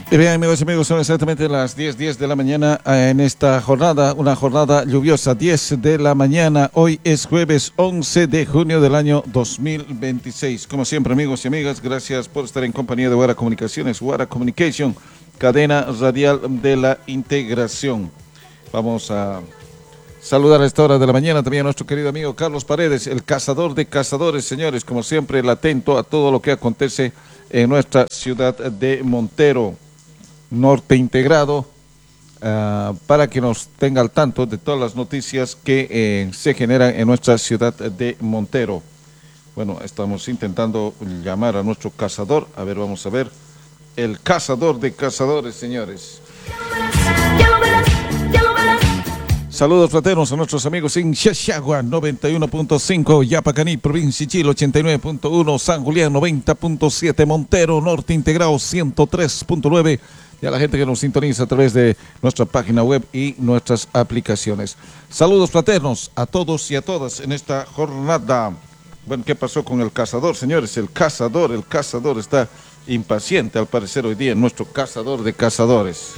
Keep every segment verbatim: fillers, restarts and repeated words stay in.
Y bien, amigos y amigos, son exactamente las diez, diez de la mañana en esta jornada, una jornada lluviosa, diez de la mañana. Hoy es jueves once de junio del año dos mil veintiséis. Como siempre, amigos y amigas, gracias por estar en compañía de Guara Comunicaciones, Guara Communication, cadena radial de la integración. Vamos a saludar a esta hora de la mañana también a nuestro querido amigo Carlos Paredes, el cazador de cazadores, señores, como siempre, el atento a todo lo que acontece en nuestra ciudad de Montero. Norte integrado, uh, para que nos tenga al tanto de todas las noticias que eh, se generan en nuestra ciudad de Montero. Bueno, estamos intentando llamar a nuestro cazador. A ver, vamos a ver. El cazador de cazadores, señores. Saludos fraternos a nuestros amigos en Xaxagua, noventa y uno punto cinco, Yapacaní, provincia Chile, ochenta y nueve punto uno, San Julián, noventa punto siete, Montero, Norte integrado, ciento tres punto nueve. Y a la gente que nos sintoniza a través de nuestra página web y nuestras aplicaciones. Saludos fraternos a todos y a todas en esta jornada. Bueno, ¿qué pasó con el cazador, señores? El cazador, el cazador está impaciente al parecer hoy día, nuestro cazador de cazadores.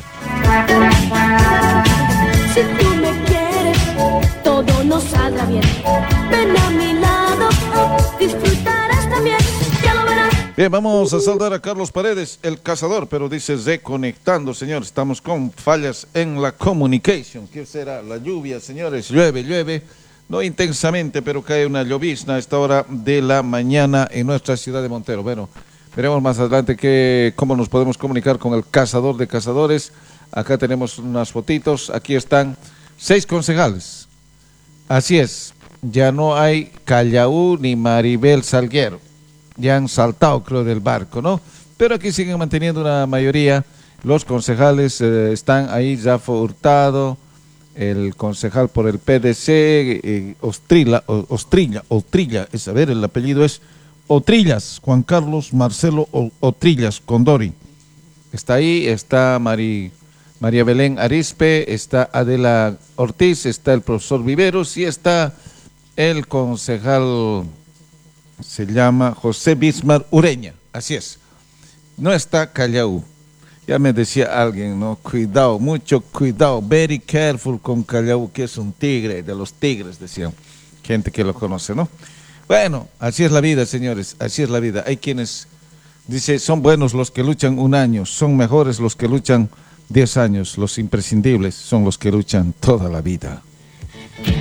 Si tú me quieres, todo nos saldrá bien. Ven a mi lado, disfrutarás también. Ya lo verás. Bien, vamos a saludar a Carlos Paredes, el cazador, pero dice reconectando, señores. Estamos con fallas en la communication. ¿Qué será? La lluvia, señores. Llueve, llueve. No intensamente, pero cae una llovizna a esta hora de la mañana en nuestra ciudad de Montero. Bueno, veremos más adelante que, cómo nos podemos comunicar con el cazador de cazadores. Acá tenemos unas fotitos. Aquí están seis concejales. Así es. Ya no hay Callaú ni Maribel Salguero. Ya han saltado, creo, del barco, ¿no? Pero aquí siguen manteniendo una mayoría. Los concejales eh, están ahí. Zafo Hurtado, el concejal por el P D C, eh, Ostrilla, Ostrilla, Otrilla, es, a ver, el apellido es Otrillas, Juan Carlos Marcelo Otrillas Condori. Está ahí, está Mari, María Belén Arispe, está Adela Ortiz, está el profesor Viveros y está el concejal, se llama José Bismar Ureña, así es. No está Callaú. Ya me decía alguien, ¿no? Cuidado, mucho cuidado, very careful con Callaú, que es un tigre, de los tigres, decían. Gente que lo conoce, ¿no? Bueno, así es la vida, señores, así es la vida. Hay quienes, dice, son buenos los que luchan un año, son mejores los que luchan diez años, los imprescindibles son los que luchan toda la vida.